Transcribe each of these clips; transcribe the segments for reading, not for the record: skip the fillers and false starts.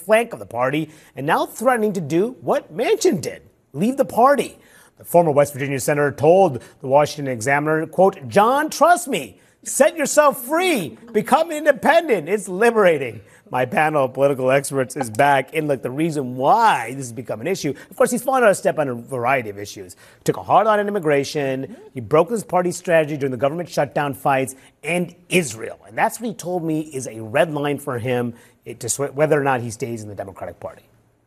flank of the party, and now threatening to do what Manchin did, leave the party. The former West Virginia senator told the Washington Examiner, quote, "John, trust me, set yourself free, become independent. It's liberating." My panel of political experts is back. And look, the reason why this has become an issue, of course, he's fallen out of step on a variety of issues. Took a hard on in immigration. He broke his party strategy during the government shutdown fights and Israel. And that's what he told me is a red line for him whether or not he stays in the Democratic Party.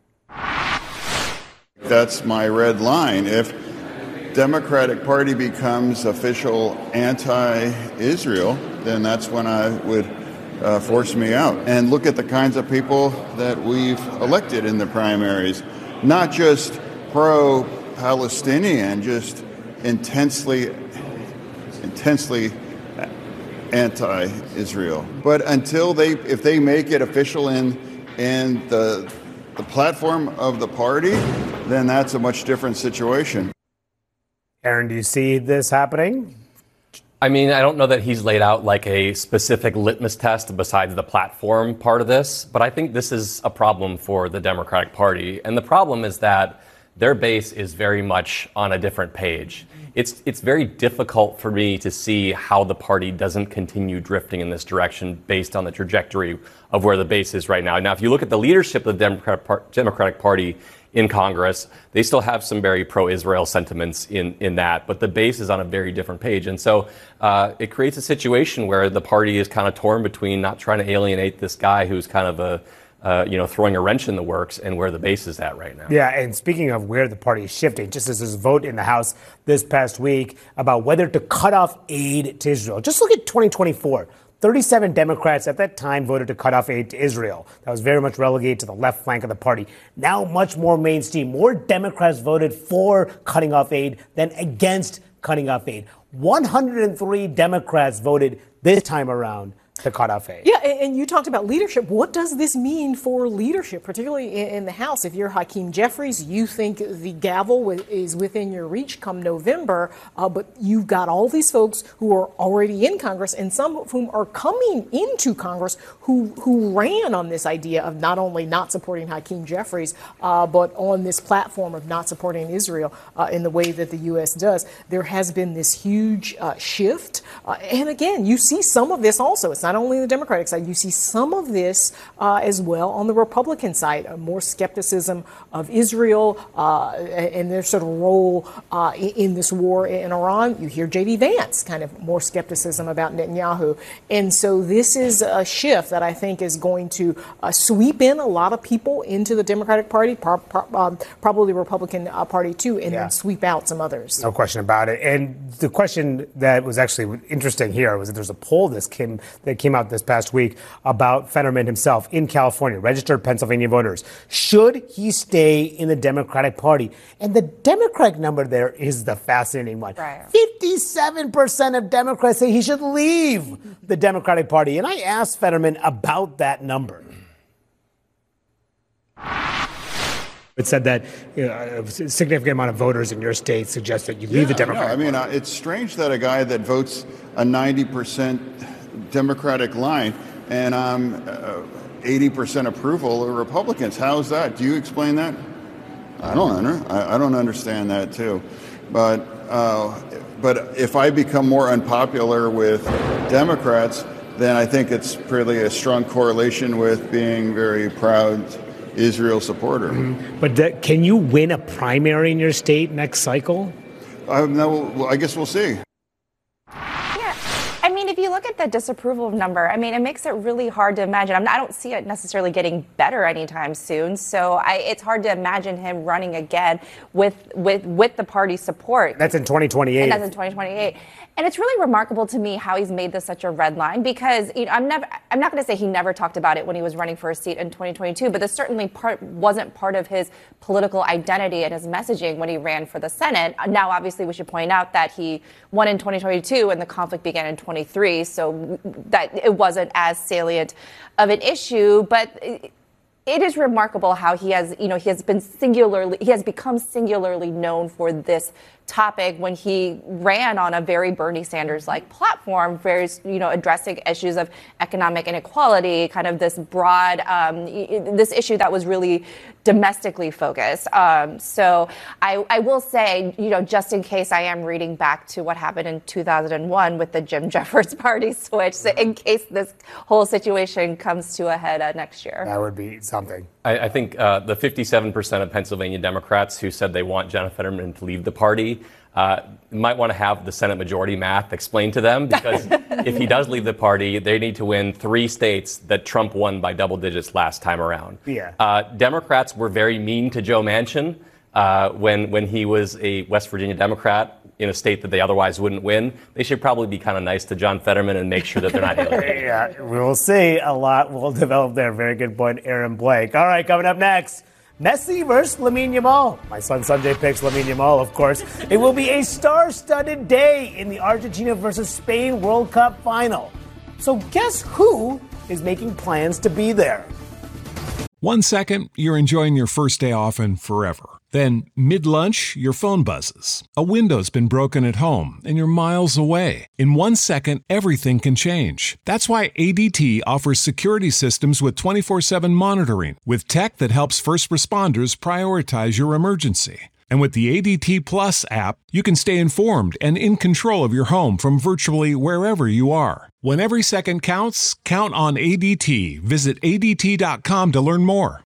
That's my red line. If Democratic Party becomes official anti-Israel, then that's when I would force me out. And look at the kinds of people that we've elected in the primaries. Not just pro-Palestinian, just intensely anti-Israel. But if they make it official in the platform of the party, then that's a much different situation. Aaron, do you see this happening? I mean, I don't know that he's laid out like a specific litmus test besides the platform part of this, but I think this is a problem for the Democratic Party. And the problem is that their base is very much on a different page. It's very difficult for me to see how the party doesn't continue drifting in this direction based on the trajectory of where the base is right now. Now, if you look at the leadership of the Democratic Party in Congress, they still have some very pro-Israel sentiments in that, but the base is on a very different page. And so it creates a situation where the party is kind of torn between not trying to alienate this guy who's kind of throwing a wrench in the works and where the base is at right now. Yeah, and speaking of where the party is shifting, just as this vote in the House this past week about whether to cut off aid to Israel. Just look at 2024. 37 Democrats at that time voted to cut off aid to Israel. That was very much relegated to the left flank of the party. Now much more mainstream. More Democrats voted for cutting off aid than against cutting off aid. 103 Democrats voted this time around to cut off aid. Yeah, and you talked about leadership. What does this mean for leadership, particularly in the House? If you're Hakeem Jeffries, you think the gavel is within your reach come November, but you've got all these folks who are already in Congress, and some of whom are coming into Congress who ran on this idea of not only not supporting Hakeem Jeffries, but on this platform of not supporting Israel in the way that the U.S. does. There has been this huge shift. And again, you see some of this also. It's not only the Democratic side. You see some of this as well on the Republican side, more skepticism of Israel and their sort of role in this war in Iran. You hear J.D. Vance kind of more skepticism about Netanyahu. And so this is a shift that I think is going to sweep in a lot of people into the Democratic Party, probably the Republican Party too, and then sweep out some others. No question about it. And the question that was actually interesting here was that there's a poll that came out this past week about Fetterman himself in California, registered Pennsylvania voters. Should he stay in the Democratic Party? And the Democratic number there is the fascinating one. Right. 57% of Democrats say he should leave the Democratic Party. And I asked Fetterman about that number. It said that a significant amount of voters in your state suggest that you leave the Democratic Party. I mean, it's strange that a guy that votes a 90% Democratic line and 80% approval of Republicans. How's that? Do you explain that? I don't understand that too. But if I become more unpopular with Democrats, then I think it's really a strong correlation with being very proud Israel supporter. Mm-hmm. But can you win a primary in your state next cycle? No, I guess we'll see. I mean, if you look at the disapproval number, I mean, it makes it really hard to imagine. I don't see it necessarily getting better anytime soon. So it's hard to imagine him running again with the party's support. That's in 2028. And that's in 2028. And it's really remarkable to me how he's made this such a red line, because I'm not going to say he never talked about it when he was running for a seat in 2022, but this certainly wasn't part of his political identity and his messaging when he ran for the Senate. Now, obviously, we should point out that he won in 2022 and the conflict began in 23, so that it wasn't as salient of an issue. But it is remarkable how he has become singularly known for this topic when he ran on a very Bernie Sanders-like platform, very, addressing issues of economic inequality, kind of this broad, this issue that was really domestically focused. So I will say, just in case I am reading back to what happened in 2001 with the Jim Jeffords party switch, so in case this whole situation comes to a head next year. That would be something. I think the 57% of Pennsylvania Democrats who said they want John Fetterman to leave the party might want to have the Senate majority math explained to them, because if he does leave the party, they need to win 3 states that Trump won by double digits last time around. Yeah. Democrats were very mean to Joe Manchin when he was a West Virginia Democrat in a state that they otherwise wouldn't win. They should probably be kind of nice to John Fetterman and make sure that they're not alienating. Yeah, we will see. A lot will develop there. Very good point, Aaron Blake. All right, coming up next, Messi versus Lamine Yamal. My son Sanjay picks Lamine Yamal, of course. It will be a star-studded day in the Argentina versus Spain World Cup final. So guess who is making plans to be there? 1 second, you're enjoying your first day off and forever. Then, mid-lunch, your phone buzzes. A window's been broken at home, and you're miles away. In 1 second, everything can change. That's why ADT offers security systems with 24/7 monitoring, with tech that helps first responders prioritize your emergency. And with the ADT Plus app, you can stay informed and in control of your home from virtually wherever you are. When every second counts, count on ADT. Visit ADT.com to learn more.